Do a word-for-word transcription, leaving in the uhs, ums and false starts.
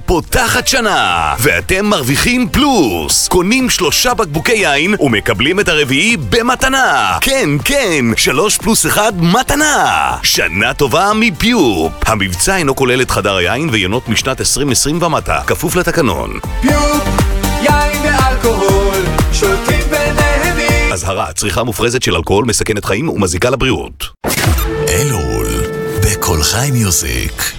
פותחת שנה, ואתם מרוויחים פלוס. קונים שלושה בקבוקי יין ומקבלים את הרביעי במתנה. כן, כן, שלוש פלוס אחד מתנה. שנה טובה מפיופ. המבצע אינו כולל את חדר היין ויינות משנת עשרים עשרים ומטה, כפוף לתקנון. פיופ, יין ואלכוהול, שותים ונהנים. אזהרה, צריכה מופרזת של אלכוהול מסכנת חיים ומזיקה לבריאות. אלול, בכל חי מיוזיק.